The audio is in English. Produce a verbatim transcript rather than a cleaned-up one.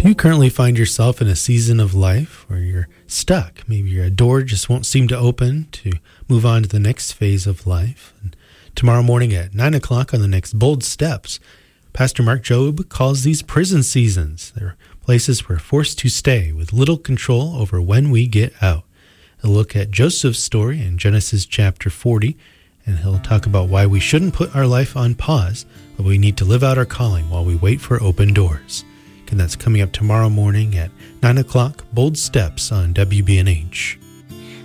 Do you currently find yourself in a season of life where you're stuck? Maybe your door just won't seem to open to move on to the next phase of life. And tomorrow morning at nine o'clock on the next Bold Steps, Pastor Mark Jobe calls these prison seasons. They're places we're forced to stay with little control over when we get out. He'll look at Joseph's story in Genesis chapter forty, and he'll talk about why we shouldn't put our life on pause, but we need to live out our calling while we wait for open doors. And that's coming up tomorrow morning at nine o'clock, Bold Steps on W B N H.